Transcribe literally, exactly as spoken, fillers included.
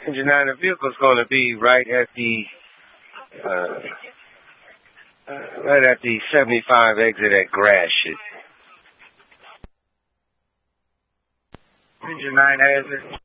Engine nine, the vehicle's going to be right at the uh, uh, right at the seventy-five exit at Gratiot. Engine nine has it.